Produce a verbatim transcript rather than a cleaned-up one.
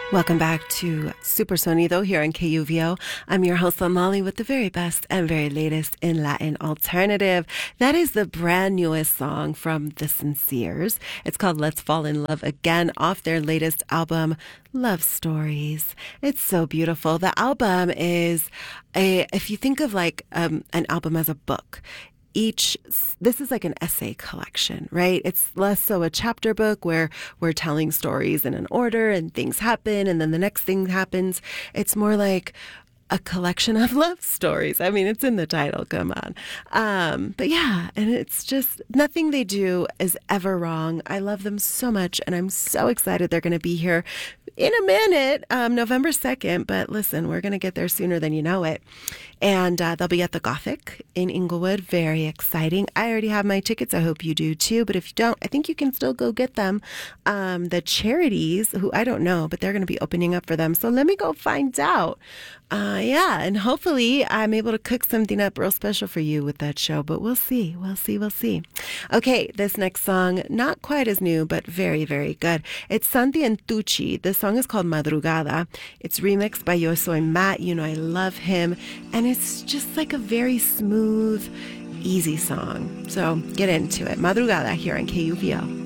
Welcome back to Super Sonido here on K U V O. I'm your host, Molly, with the very best and very latest in Latin alternative. That is the brand newest song from The Sinceres. It's called Let's Fall in Love Again off their latest album, Love Stories. It's so beautiful. The album is, a, if you think of like um, an album as a book, each, this is like an essay collection, right? It's less so a chapter book where we're telling stories in an order and things happen and then the next thing happens. It's more like a collection of love stories. I mean, it's in the title, come on. Um, but yeah, and it's just nothing they do is ever wrong. I love them so much and I'm so excited they're going to be here in a minute, um, November second. But listen, we're going to get there sooner than you know it. And uh, they'll be at the Gothic in Inglewood. Very exciting. I already have my tickets. I hope you do too. But if you don't, I think you can still go get them. Um, the Charities, who I don't know, but they're going to be opening up for them. So let me go find out. Uh, yeah, and hopefully I'm able to cook something up real special for you with that show. But we'll see. We'll see. We'll see. Okay, this next song, not quite as new, but very, very good. It's Santi and Tucci. This song is called Madrugada. It's remixed by Yo Soy Matt. You know I love him. And it's just like a very smooth, easy song. So get into it. Madrugada here on K U V O.